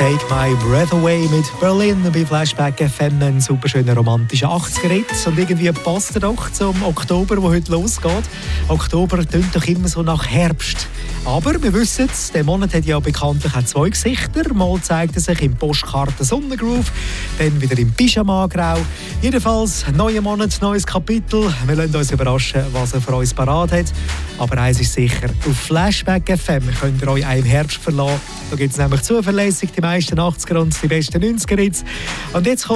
Take My Breath Away mit Berlin bei Flashback FM, ein super schöner romantischer 80er-Hit. Und irgendwie passt er doch zum Oktober, der heute losgeht. Oktober klingt doch immer so nach Herbst. Aber wir wissen es, der Monat hat ja bekanntlich auch zwei Gesichter. Mal zeigt er sich im Postkarten Sonnengroove, dann wieder im Pyjama-Grau. Jedenfalls, neuer Monat, neues Kapitel. Wir lassen uns überraschen, was er für uns parat hat. Aber eins ist sicher, auf Flashback FM könnt ihr euch auch im Herbst verlassen. Da gibt es nämlich zuverlässig die meisten 80er und die besten 90er-Hits. Und jetzt